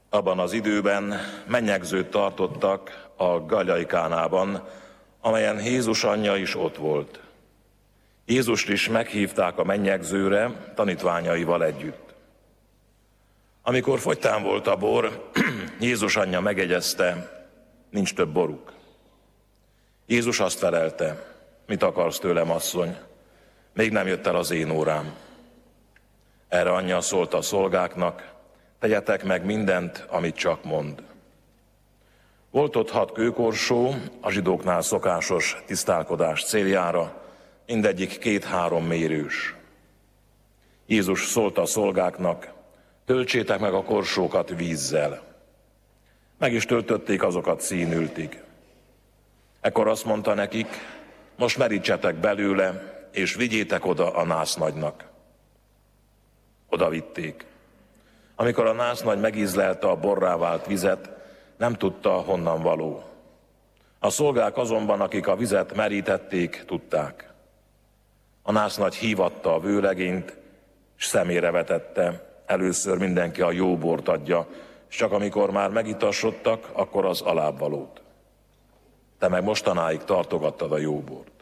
Abban az időben mennyegzőt tartottak a Galilei Kánában, amelyen Jézus anyja is ott volt. Jézust is meghívták a mennyegzőre tanítványaival együtt. Amikor fogytán volt a bor, Jézus anyja megjegyezte, nincs több boruk. Jézus azt felelte, mit akarsz tőlem, asszony? Még nem jött el az én órám. Erre anyja szólt a szolgáknak, tegyetek meg mindent, amit csak mond. Volt ott 6 kőkorsó, a zsidóknál szokásos tisztálkodás céljára, mindegyik 2-3 mérős. Jézus szólt a szolgáknak, töltsétek meg a korsókat vízzel. Meg is töltötték azokat színültig. Ekkor azt mondta nekik, most merítsetek belőle, és vigyétek oda a násznagynak. Oda vitték. Amikor a násznagy megízlelte a borrá vált vizet, nem tudta, honnan való. A szolgák azonban, akik a vizet merítették, tudták. A násznagy hívatta a vőlegényt, és szemére vetette. Először mindenki a jó bort adja, és csak amikor már megitasodtak, akkor az alábbvalót. Te meg mostanáig tartogattad a jó bort.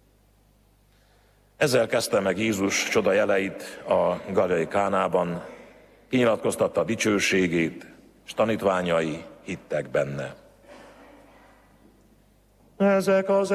Ezzel kezdte meg Jézus csoda jeleit a Galilei Kánában, kinyilatkoztatta dicsőségét, és tanítványai hittek benne. Ezek az